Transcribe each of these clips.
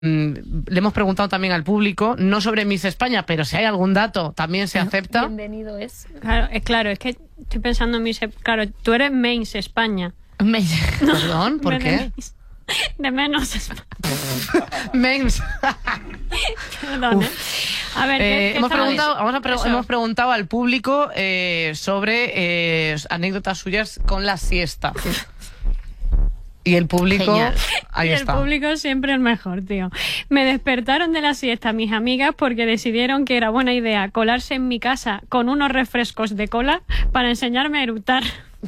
le hemos preguntado también al público, no sobre Miss España, pero si hay algún dato, también se acepta. Bienvenido es. Claro, es que estoy pensando en Miss... Claro, tú eres Miss España. Perdón, ¿por qué? De menos España. Memes. Perdón, A ver, hemos preguntado al público sobre anécdotas suyas con la siesta. Y el público, Genial. ahí y está. El público siempre el mejor, tío. Me despertaron de la siesta mis amigas porque decidieron que era buena idea colarse en mi casa con unos refrescos de cola para enseñarme a eructar.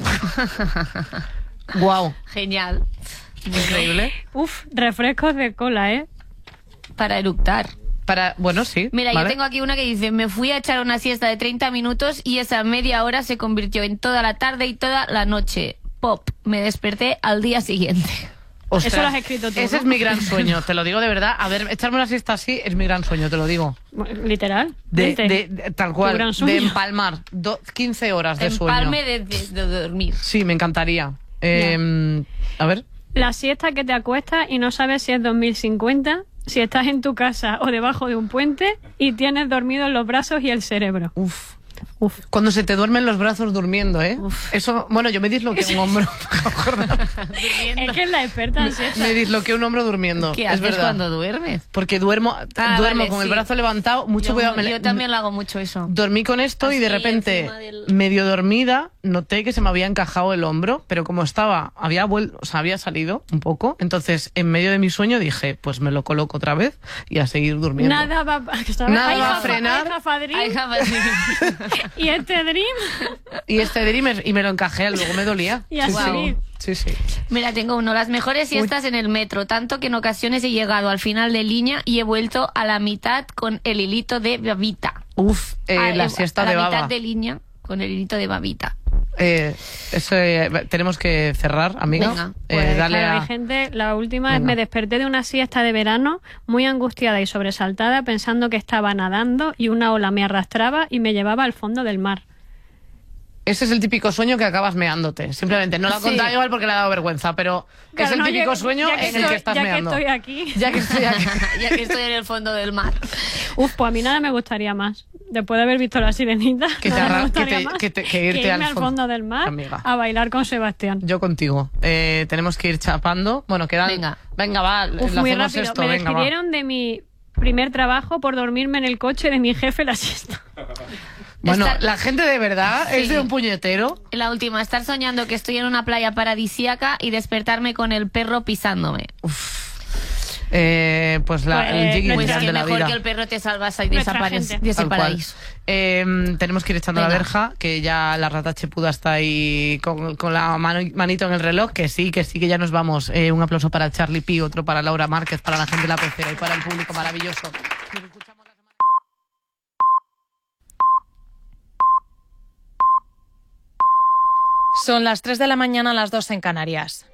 Wow, Genial. increíble. Uf, refrescos de cola, ¿eh? Para eructar. Bueno, sí. Mira, ¿vale? yo tengo aquí una que dice: me fui a echar una siesta de 30 minutos y esa media hora se convirtió en toda la tarde y toda la noche. Pop, me desperté al día siguiente. Ostras, Eso lo has escrito tú, Ese ¿no? es mi gran sueño, te lo digo de verdad. A ver, echarme una siesta así es mi gran sueño, te lo digo. Literal. Tal Tu cual, gran sueño. de empalmar 15 horas de sueño. Empalme de dormir. Sí, me encantaría. A ver. La siesta que te acuestas y no sabes si es 2050, si estás en tu casa o debajo de un puente y tienes dormidos los brazos y el cerebro. Uf. Cuando se te duermen los brazos durmiendo, ¿eh? Eso, bueno, yo me disloqué un hombro. Es que es la experta en siesta. Me disloqué un hombro durmiendo. ¿Qué es haces verdad. cuando duermes? Porque duermo Vale, con el sí. brazo levantado, mucho cuidado. Yo también lo hago mucho eso. Dormí con esto y de Así, repente, encima del- medio dormida, noté que se me había encajado el hombro, pero como había salido un poco, entonces en medio de mi sueño dije, pues me lo coloco otra vez y a seguir durmiendo. Nada va a frenar. Ay, jamás. Y este dream. Y este dream y me lo encajé, luego me dolía. Y a sí, seguir. sí. Sí. Mira, tengo uno. Las mejores siestas en el metro, tanto que en ocasiones he llegado al final de línea y he vuelto a la mitad con el hilito de babita. Uf, la siesta a de la baba. mitad de línea con el hilito de babita. Tenemos que cerrar, amiga. Venga, Pues, dale claro, a... hay gente, la última es: Venga. me desperté de una siesta de verano muy angustiada y sobresaltada pensando que estaba nadando y una ola me arrastraba y me llevaba al fondo del mar. Ese es el típico sueño que acabas meándote. Simplemente, no lo ha Sí. contado igual porque le ha dado vergüenza, pero Claro, es el no, típico sueño en el que estás meando. Ya que estoy aquí. Ya que estoy aquí. Ya que estoy en el fondo del mar. Uf, pues a mí nada me gustaría más. Después de haber visto La Sirenita, Que te nada me arra- gustaría que te- más que te- que irte irme al al fondo. fondo del mar Amiga. a bailar con Sebastián. Yo contigo. Tenemos que ir chapando. Bueno, quedan... Venga. Va, Uf, lo muy hacemos rápido. esto. Me Venga, va. despidieron de mi primer trabajo por dormirme en el coche de mi jefe la siesta. Bueno, Esta- la gente de verdad es Sí. de un puñetero. La última, estar soñando que estoy en una playa paradisíaca y despertarme con el perro pisándome. Pues Pues, el jig y Pues jam que de la mejor vida. que el perro te salvas ahí de ese Nuestra gente. de ese Tal cual. paraíso. Tenemos que ir echando la Venga. verja, que ya la rata chepuda está ahí con la manito en el reloj, que sí, que ya nos vamos. Un aplauso para Charlie Pi, otro para Laura Márquez, para la gente de la pecera y para el público maravilloso. Nos escuchamos la semana- Son las 3 de la mañana, las 2 en Canarias.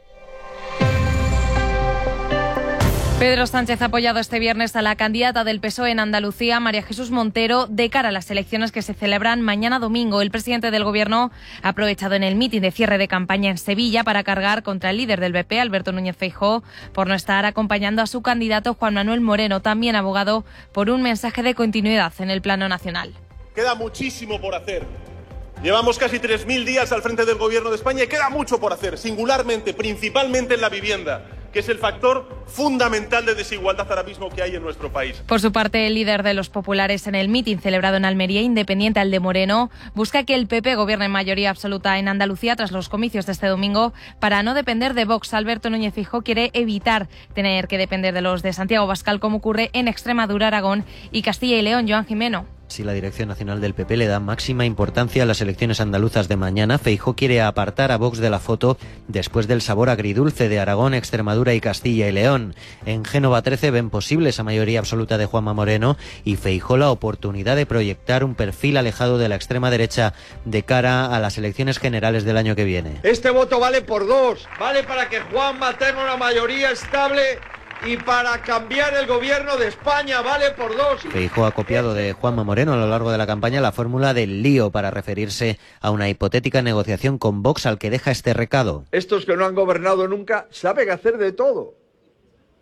Pedro Sánchez ha apoyado este viernes a la candidata del PSOE en Andalucía, María Jesús Montero, de cara a las elecciones que se celebran mañana domingo. El presidente del Gobierno ha aprovechado en el mitin de cierre de campaña en Sevilla para cargar contra el líder del PP, Alberto Núñez Feijóo, por no estar acompañando a su candidato Juan Manuel Moreno, también abogado por un mensaje de continuidad en el plano nacional. Queda muchísimo por hacer. Llevamos casi 3.000 días al frente del Gobierno de España y queda mucho por hacer, singularmente, principalmente en la vivienda, que es el factor fundamental de desigualdad ahora mismo que hay en nuestro país. Por su parte, el líder de los populares en el mitin celebrado en Almería, independiente al de Moreno, busca que el PP gobierne en mayoría absoluta en Andalucía tras los comicios de este domingo para no depender de Vox. Alberto Núñez Feijóo quiere evitar tener que depender de los de Santiago Abascal, como ocurre en Extremadura, Aragón y Castilla y León. Joan Jimeno. Si la dirección nacional del PP le da máxima importancia a las elecciones andaluzas de mañana, Feijóo quiere apartar a Vox de la foto después del sabor agridulce de Aragón, Extremadura y Castilla y León. En Génova 13 ven posible esa mayoría absoluta de Juanma Moreno y Feijóo la oportunidad de proyectar un perfil alejado de la extrema derecha de cara a las elecciones generales del año que viene. Este voto vale por dos, vale para que Juanma tenga una mayoría estable y para cambiar el gobierno de España, vale por dos. Feijóo ha copiado de Juanma Moreno a lo largo de la campaña la fórmula del lío para referirse a una hipotética negociación con Vox, al que deja este recado. Estos que no han gobernado nunca saben hacer de todo.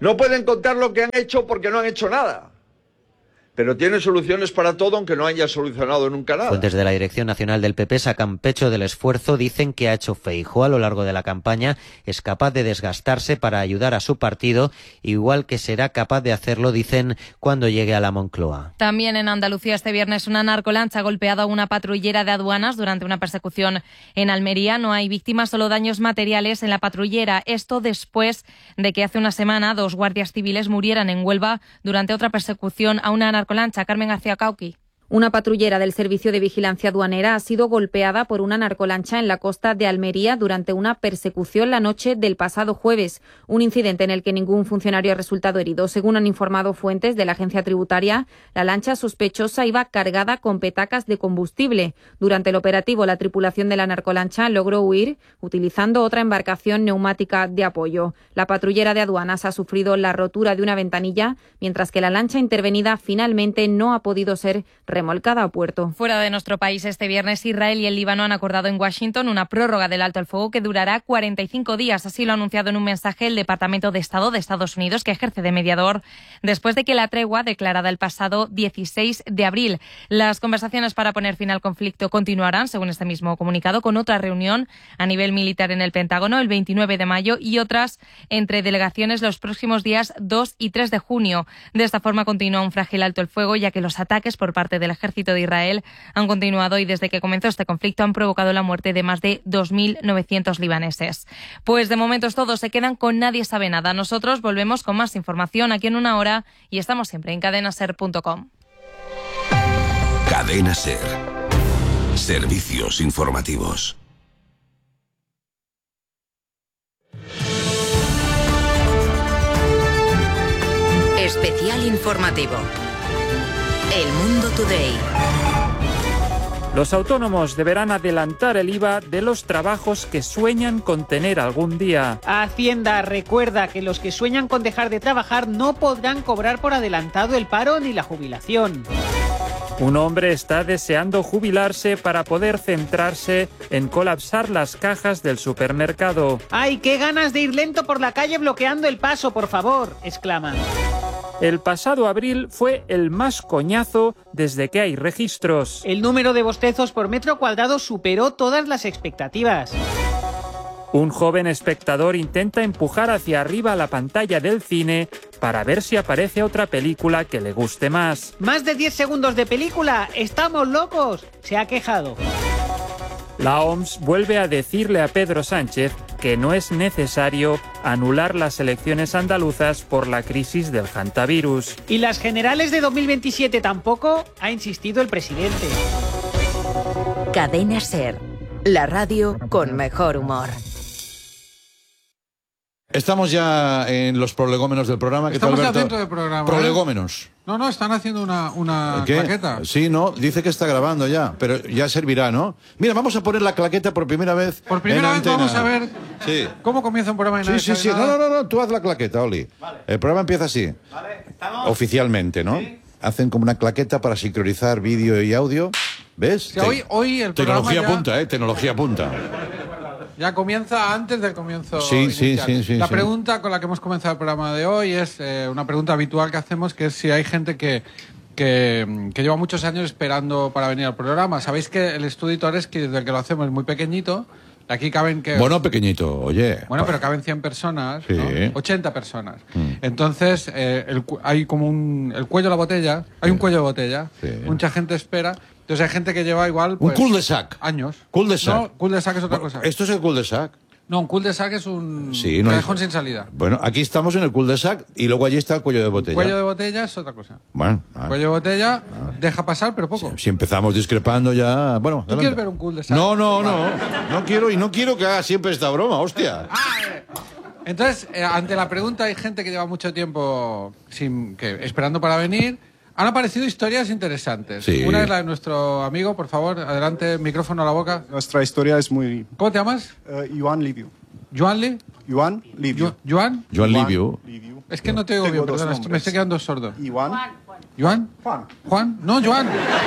No pueden contar lo que han hecho porque no han hecho nada. Pero tiene soluciones para todo, aunque no haya solucionado nunca nada. Fuentes de la Dirección Nacional del PP sacan pecho del esfuerzo, dicen que ha hecho Feijóo a lo largo de la campaña, es capaz de desgastarse para ayudar a su partido, igual que será capaz de hacerlo, dicen, cuando llegue a la Moncloa. También en Andalucía este viernes una narcolancha ha golpeado a una patrullera de aduanas durante una persecución en Almería. No hay víctimas, solo daños materiales en la patrullera. Esto después de que hace una semana 2 guardias civiles murieran en Huelva durante otra persecución a una narcolancha. Carmen García Cauqui. Una patrullera del Servicio de Vigilancia Aduanera ha sido golpeada por una narcolancha en la costa de Almería durante una persecución la noche del pasado jueves, un incidente en el que ningún funcionario ha resultado herido. Según han informado fuentes de la agencia tributaria, la lancha sospechosa iba cargada con petacas de combustible. Durante el operativo, la tripulación de la narcolancha logró huir utilizando otra embarcación neumática de apoyo. La patrullera de aduanas ha sufrido la rotura de una ventanilla, mientras que la lancha intervenida finalmente no ha podido ser remolcada a puerto. Fuera de nuestro país, este viernes Israel y el Líbano han acordado en Washington una prórroga del alto el fuego que durará 45 días. Así lo ha anunciado en un mensaje el Departamento de Estado de Estados Unidos, que ejerce de mediador después de que la tregua declarada el pasado 16 de abril. Las conversaciones para poner fin al conflicto continuarán, según este mismo comunicado, con otra reunión a nivel militar en el Pentágono el 29 de mayo y otras entre delegaciones los próximos días 2 y 3 de junio. De esta forma continúa un frágil alto el fuego, ya que los ataques por parte del ejército de Israel han continuado y desde que comenzó este conflicto han provocado la muerte de más de 2.900 libaneses. Pues de momento es todo, se quedan con Nadie sabe nada. Nosotros volvemos con más información aquí en una hora y estamos siempre en cadenaser.com. Cadena Ser. Servicios informativos. Especial informativo. El Mundo Today. Los autónomos deberán adelantar el IVA de los trabajos que sueñan con tener algún día. Hacienda recuerda que los que sueñan con dejar de trabajar no podrán cobrar por adelantado el paro ni la jubilación. Un hombre está deseando jubilarse para poder centrarse en colapsar las cajas del supermercado. ¡Ay, qué ganas de ir lento por la calle bloqueando el paso, por favor!, exclama. El pasado abril fue el más coñazo desde que hay registros. El número de bostezos por metro cuadrado superó todas las expectativas. Un joven espectador intenta empujar hacia arriba la pantalla del cine para ver si aparece otra película que le guste más. ¡Más de 10 segundos de película! ¡Estamos locos!, se ha quejado. La OMS vuelve a decirle a Pedro Sánchez que no es necesario anular las elecciones andaluzas por la crisis del hantavirus. ¿Y las generales de 2027 tampoco?, ha insistido el presidente. Cadena Ser, la radio con mejor humor. Estamos ya en los prolegómenos del programa. ¿Qué Estamos tal, ya Alberto? dentro del programa. Prolegómenos. No, están haciendo una ¿Qué? claqueta. Sí, no, dice que está grabando ya, pero ya servirá, ¿no? Mira, vamos a poner la claqueta por primera vez. Por primera vez antena. vamos a ver cómo comienza un programa de Sí. No, tú haz la claqueta, Oli. Vale. El programa empieza así. Vale, ¿estamos? Oficialmente, ¿no? ¿Sí? Hacen como una claqueta para sincronizar vídeo y audio. ¿Ves? Sí, hoy el programa tecnología ya... punta, tecnología punta. Ya comienza antes del comienzo Sí. La pregunta con la que hemos comenzado el programa de hoy es una pregunta habitual que hacemos, que es si hay gente que lleva muchos años esperando para venir al programa. Sabéis que el estudio Toreski, desde que lo hacemos, es muy pequeñito. Aquí caben que... Bueno, pequeñito, oye. Bueno, pero caben 100 personas, sí. ¿no? 80 personas. Entonces, hay como el cuello de la botella, hay un cuello de botella, mucha gente espera. Entonces hay gente que lleva igual... Pues, un cul-de-sac. Años. Cul-de-sac. No, cul-de-sac es otra cosa. ¿Esto es el cul-de-sac? No, un cul-de-sac es un callejón sin salida. Bueno, aquí estamos en el cul-de-sac y luego allí está el cuello de botella. El cuello de botella es otra cosa. Bueno. El cuello de botella deja pasar, pero poco. Si empezamos discrepando ya... Bueno, ¿Tú quieres ver un cul-de-sac? No. No quiero que haga siempre esta broma, hostia. Entonces, ante la pregunta, hay gente que lleva mucho tiempo esperando para venir. Han aparecido historias interesantes. Sí. Una es la de nuestro amigo, por favor, adelante, micrófono a la boca. Nuestra historia es muy... ¿Cómo te llamas? Juan Livio. ¿Juan Livio. ¿Juan? Juan Livio. Es que no te oigo bien, perdona, me estoy quedando sordo. ¿Juan? ¿Juan? No, Joan.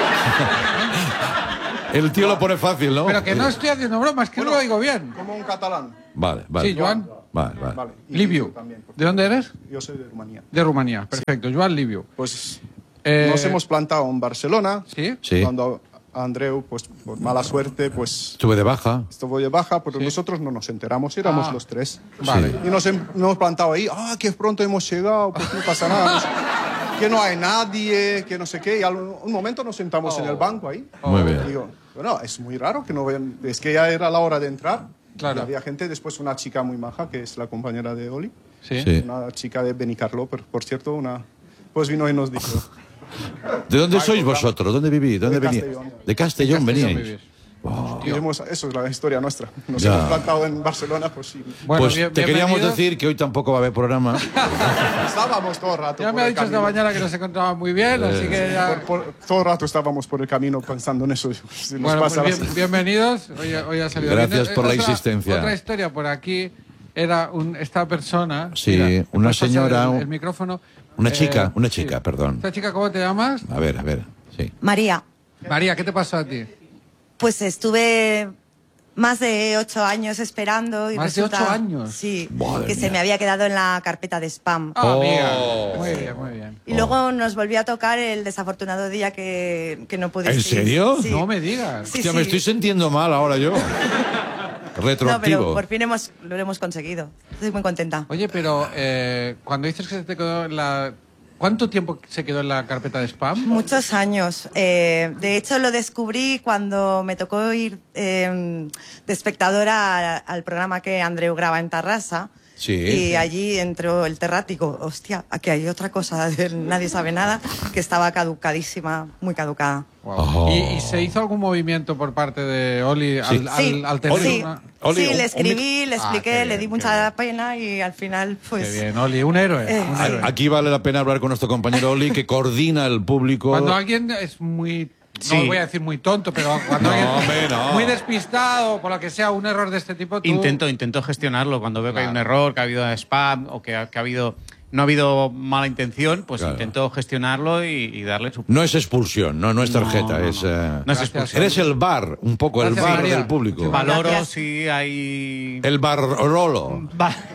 El tío lo pone fácil, ¿no? Pero que no estoy haciendo bromas, es que no lo oigo bien. Como un catalán. Vale. Sí, Joan. Vale. Y Liviu. también, ¿De dónde eres? Yo soy de Rumanía. De Rumanía, perfecto. Joan Liviu. Pues nos hemos plantado en Barcelona. ¿Sí? Cuando Andreu, pues por mala suerte, pues Estuve de baja. estuvo de baja, pero nosotros no nos enteramos, éramos los tres. Vale. Y nos hemos plantado ahí, qué pronto hemos llegado, pues no pasa nada. Que no hay nadie, que no sé qué. Y un momento nos sentamos en el banco ahí. Muy bien. Y digo, bueno, es muy raro que no vean. Es que ya era la hora de entrar. Claro. Y había gente, después una chica muy maja, que es la compañera de Oli. Sí. Una chica de Benicarló, por cierto, pues vino y nos dijo. ¿De dónde sois vosotros? ¿Dónde vivís? ¿Dónde De venís? Castellón. De Castellón veníais. vivís. Y eso es la historia nuestra. Nos Ya. hemos plantado en Barcelona, pues sí. Bueno, Pues te queríamos bienvenidos. decir que hoy tampoco va a haber programa. Estábamos todo el rato. Ya por me ha el dicho esta camino. mañana que no se encontraba muy bien, así que ya... Todo el rato estábamos por el camino pensando en eso. Si nos Bueno, pasa pues así. bienvenidos. Hoy ha salido Gracias bien. por la Otra- insistencia. Otra historia por aquí era esta persona. Sí, Mira, una ¿puedes pasar señora, El micrófono. Una chica, sí. perdón. ¿Esta chica cómo te llamas? A ver, sí. María, María, ¿qué te pasó a ti? pues estuve más de 8 años esperando y ¿Más de resulta 8 años? Sí, Madre que mía. se me había quedado en la carpeta de spam. Amiga. Muy bien, muy bien. Y luego nos volvió a tocar el desafortunado día que no pude ¿En ir. serio? Sí. No me digas. Sí, Hostia, sí. me estoy sintiendo mal ahora yo. No, Retroactivo. pero por fin lo hemos conseguido. Estoy muy contenta. Oye, pero cuando dices que se te quedó en la... ¿Cuánto tiempo se quedó en la carpeta de spam? Muchos años. De hecho, lo descubrí cuando me tocó ir de espectadora al programa que Andreu graba en Tarrasa. Sí. Y allí entró el terrático. Hostia, aquí hay otra cosa, nadie sabe nada, que estaba caducadísima, muy caducada. Wow. Oh. ¿Y se hizo algún movimiento por parte de Oli Sí. Sí, al tener sí, una... Oli, sí, le un escribí, le expliqué, qué le bien, di qué mucha pena y al final, pues... Qué bien, Oli, un héroe. Un héroe. Aquí vale la pena hablar con nuestro compañero Oli, que coordina el público. Cuando alguien es muy... Sí. No voy a decir muy tonto, pero cuando alguien hombre, no. muy despistado, por lo que sea, un error de este tipo, tú... Intento gestionarlo cuando veo que hay un error, que ha habido spam o que ha habido no ha habido mala intención, pues Claro. intento gestionarlo y darle su... No es expulsión, no es tarjeta, No, es... no es expulsión. Eres el bar, un poco el Gracias, bar María. del público. Valoro si hay... El bar rolo.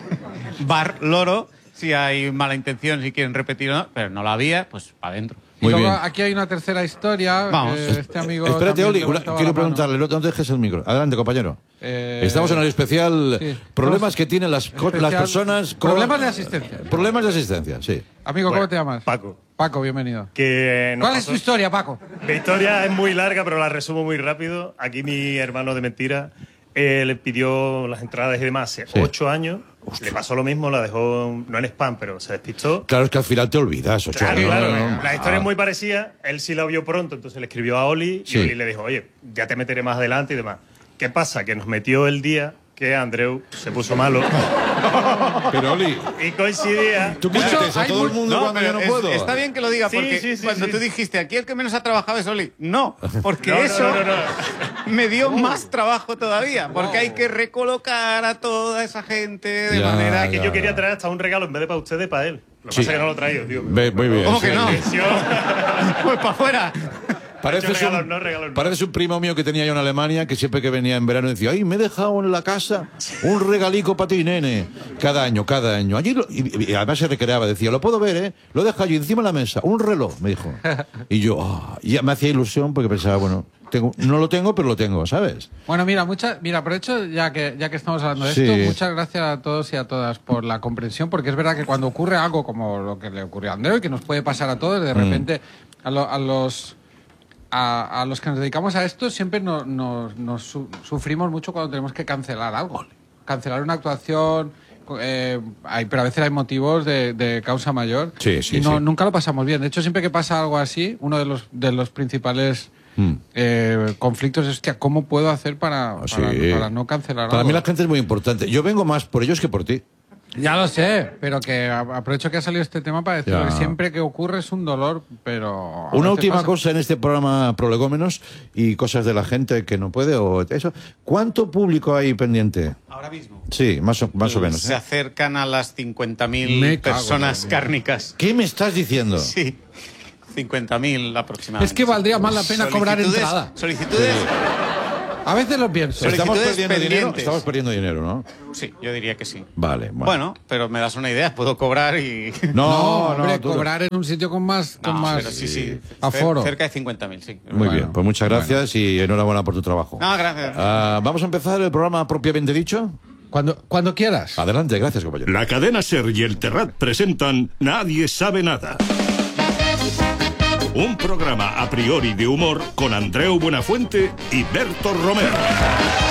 Bar loro, si hay mala intención, si quieren repetir o no, pero no la había, pues para adentro. Y luego aquí hay una tercera historia. Vamos. Este amigo Espérate, también Oli, levantaba quiero la mano. preguntarle, no dejes el micro. Adelante, compañero. Estamos en el especial sí. problemas que tienen las Especial personas con... Problemas de asistencia. Problemas de asistencia, sí. Amigo, ¿cómo te llamas? Paco. Paco, bienvenido. ¿Cuál es tu historia, Paco? Mi historia es muy larga, pero la resumo muy rápido. Aquí mi hermano de mentira le pidió las entradas y demás hace 8 años. Le pasó lo mismo, la dejó no en spam, pero se despistó. Claro, es que al final te olvidas. Claro, claro. La historia es Ah. muy parecida. Él sí la vio pronto, entonces le escribió a Oli y Sí. Oli le dijo, oye, ya te meteré más adelante y demás. ¿Qué pasa? Que nos metió el día que Andreu se puso malo. Pero Oli... Y coincidía... ¿Tú qué metes a todo el mundo cuando yo no puedo? Está bien que lo diga, Sí, porque sí, sí, cuando sí. tú dijiste, aquí el que menos ha trabajado es Oli. No, porque No, no, eso no, no. me dio más trabajo todavía, porque hay que recolocar a toda esa gente de manera que yo quería traer hasta un regalo en vez de para ustedes, para él. Lo que Sí. pasa es que no lo he traído, tío. Muy bien. ¿Cómo que no? Presión. Pues para afuera. Pareces regalos, no, regalos no. Pareces un primo mío que tenía yo en Alemania, que siempre que venía en verano decía, ay, me he dejado en la casa un regalico para ti, nene. Cada año. Allí y además se recreaba, decía, lo puedo ver, ¿eh? Lo dejo allí encima de la mesa, un reloj, me dijo. Y yo, ya me hacía ilusión porque pensaba, bueno, no lo tengo, pero lo tengo, ¿sabes? Bueno, mira, aprovecho ya que estamos hablando de Sí. esto, muchas gracias a todos y a todas por la comprensión, porque es verdad que cuando ocurre algo como lo que le ocurrió a Andreu y que nos puede pasar a todos, de repente a los que nos dedicamos a esto siempre sufrimos mucho cuando tenemos que cancelar algo. Cancelar una actuación, pero a veces hay motivos de causa mayor Sí, y nunca lo pasamos bien. De hecho, siempre que pasa algo así, uno de los principales conflictos es, hostia, ¿cómo puedo hacer para no cancelar Para algo? mí la gente es muy importante. Yo vengo más por ellos que por ti. Ya lo sé, pero que aprovecho que ha salido este tema para decir Ya. que siempre que ocurre es un dolor, pero... a Una veces última pasa. cosa en este programa Prolegómenos y cosas de la gente que no puede o eso. ¿Cuánto público hay pendiente? Ahora mismo. Sí, más o menos. Se acercan a las Me 50.000 cago en personas la cárnicas. ¿Qué me estás diciendo? Sí, 50.000 aproximadamente. Es que valdría más la pena cobrar Solicitudes- entrada. Solicitudes A veces lo pienso. Estamos Solicitudes perdiendo dinero, pendientes. estamos perdiendo dinero, ¿no? Sí, yo diría que sí. Vale, bueno. Bueno, pero me das una idea, puedo cobrar y... No, hombre, cobrar en un sitio con más, pero sí, aforo. Cerca de 50.000, sí. Muy bien, pues muchas gracias y enhorabuena por tu trabajo. No, gracias. Vamos a empezar el programa propiamente dicho. Cuando quieras. Adelante, gracias, compañero. La cadena SER y el Terrat presentan Nadie sabe nada. Un programa a priori de humor con Andreu Buenafuente y Berto Romero.